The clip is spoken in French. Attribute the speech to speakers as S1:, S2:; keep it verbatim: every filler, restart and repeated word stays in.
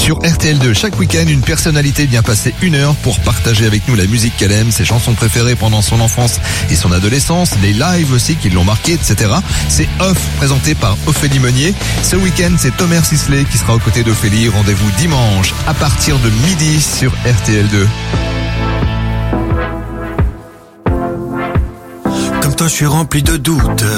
S1: Sur R T L deux, chaque week-end, une personnalité vient passer une heure pour partager avec nous la musique qu'elle aime, ses chansons préférées pendant son enfance et son adolescence, les lives aussi qui l'ont marqué, et cetera. C'est Off, présenté par Ophélie Meunier. Ce week-end, c'est Thomas Sisley qui sera aux côtés d'Ophélie. Rendez-vous dimanche à partir de midi sur R T L deux.
S2: Comme toi, je suis rempli de doutes.